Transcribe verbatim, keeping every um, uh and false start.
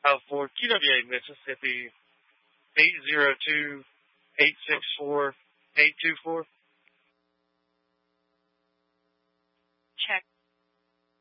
Uh, for Q W A Mississippi, eight zero two, eight six four, eight two four.